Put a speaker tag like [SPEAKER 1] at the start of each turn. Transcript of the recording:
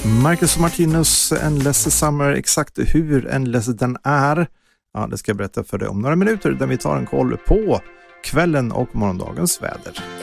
[SPEAKER 1] Marcus Martinus, Endless Summer, exakt hur endless den är. Ja, det ska jag berätta för dig om några minuter där vi tar en koll på kvällen och morgondagens väder.